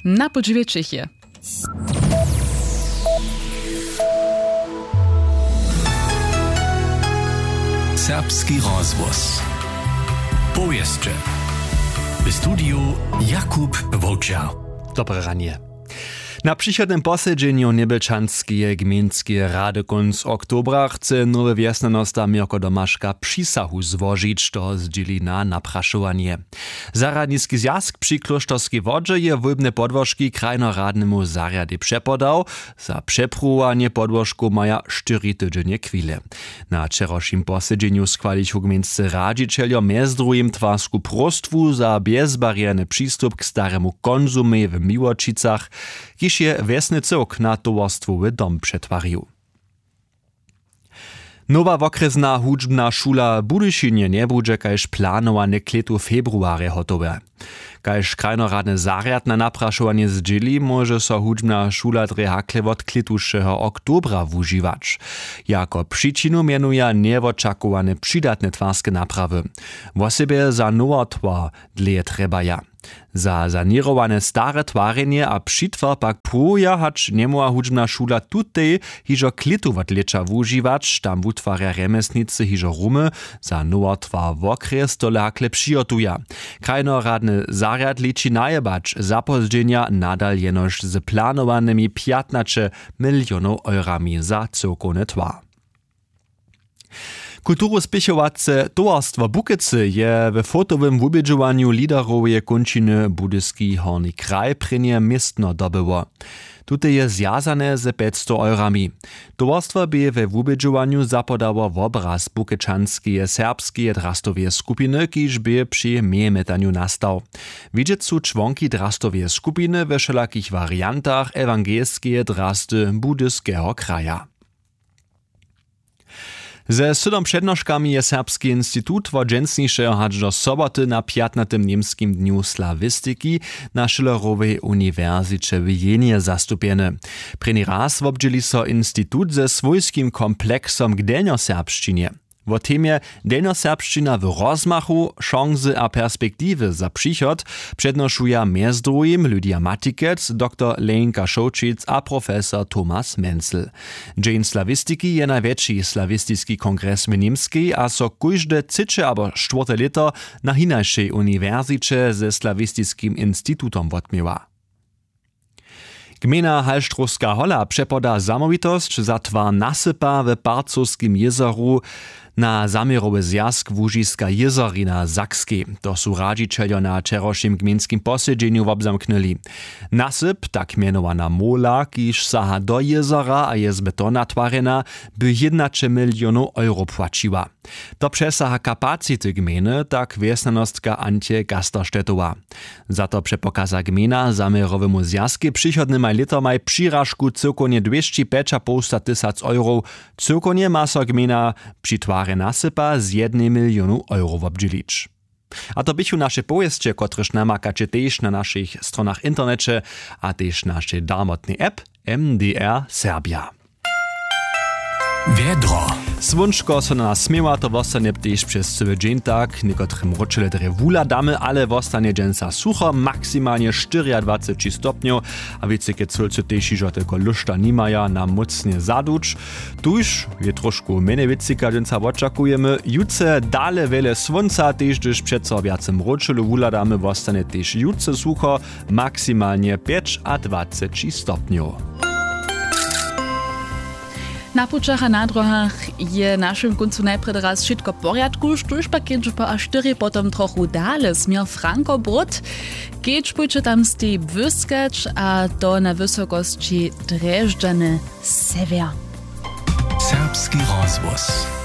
Na podživěčich. Serbski rozvoz. Powieszcze. W studiu Jakub Wołczar. Dobre ranie. Na przychodnym posiedzeniu Niebelčanskej gminskie rady konc oktobra chce nowy wiesnanosta Mirko Domaszka przysahu złożyć, to zdzieli na napraszowanie. Zaradniski zjazd przy Klosztorskiej Wodzie je wólbne podłożki krajnoradnemu zariady przepodał. Za przepruwanie podłożku maja 4 tygodnie chwile. Na wczorajszym posiedzeniu schwalić gminscy radzicielio między drugim twarsku prostwu za bezbarierny przystup k staremu konzumie w Miłočicach, kiż je wiesny cyrk na towarstwowy dom przetwarił. Nowa okresna hudźbna szula Budyšinie nie będzie kaž planowane k letu februarze hotowe. Kaž krajnoradny zariad na napraszowanie zdzieli, może so hudźbna szula drehakle od kletušeho oktobra wužiwać. Jako przyczynu mianuje nieočakowane przydatne twarskie naprawy. Wosebie za nowotwar dleje trebaja. Za zanirowane stare twarenie a přitwar pak pruja, hacz niemoa hudźbna szula tutej hižo kletu od lecza wužiwać, tam wutwarja remesnicy hižo rumy, za nowotwar wokres tole hakle přijotuja. Krajnoradny zariad liči najebacz zapozdźenia nadal jenož z planowanymi 15 milionów eurami za cyrkowny twar. Kulturospěchovace towarstwo Bukicy je w fotowym wubědžowaniu liderowej končiny Budyski Horny kraj prynie miestno dobyło. Tutaj je zjazane z 500 eurami. Towarstwo by we wubědžowaniu zapodało w obraz bukyczanskie serbskie drastowie skupiny, kiż by przy miejmetaniu nastał. Widzieć su członki drastowie skupiny we wszelakich wariantach ewangelskie drasty budyskiego kraja. Ze 7 přednoškami je Serbski institut wo dżęsniejszego hacz do soboty na 15. niemskim dniu slawistyki na Schillerowej Uniwersycie w Jenie zastupiony. Preni raz wobdzieli so institut ze swojskim kompleksom k delnjoserbšćinie. W temie delnjoserbšćina w rozmachu, szanse a perspektywy za przychod przednoszuje między drugim Lydia Matikec, dr Lenka Šoučic a profesor Thomas Menzel. Dzień slawistyki je największy slawistycki kongres w Niemskiej, a so każde 3 albo 4 lito na hinajszej uniwersycie ze slawistycznym instytutom odmiewa. Gmina Halštrovská Hola przepoda zamowitość za twar nasypa w Parcowskim jezoru na zamierowy zjazd Łužiska jezorina Zakskiej. To su radzicielio na wczorajszym gminskim posiedzeniu obzamknęli. Nasyp, tak mianowana mola, kiż saha do jezora a jest betona twarena, by 11 milionów euro płaciła. To przesaha kapacity gminy, tak wiesnanostka Antje Gasterstedtowa. Za to przepokaza gmina zamierowemu zjazdzie przychodnym letomaj przyrażku cyrkonie 205,5 tysięcy euro. Cyrkonie ma so gmina przy tware nasypa z 1 milionu euro obdzielić. A to bychu nasze powieście, kotryż namakacie też na naszych stronach internecie, a też naszej darmotnej app MDR Serbia. Wiedro. Słonczko so na nas smiewa, to wostanie też przez cały dzień tak. Niekotrym roczyle drewula damy, ale wostanie dżęca sucho, maksymalnie 24 stopniów, a wiecie, solce też iżo tylko luszta nimaja na mocnie zaduć. Tuż je troszkę mniej wiecika dżęca oczekujemy. Jutce dale wiele słońca, też gdyż przed co wiacem roczyle wula damy, wostanie też jutce sucho, maksymalnie 25 stopniów. Na pučach a na drohach je našim koncu najprej raz všetko poriadku, štuž pa keď pa a 4 potom trochu dále smier Frankobrod, keď pôjče tam stej vyskać a to na wysokości Drežďany sever. Serbski rozvoz.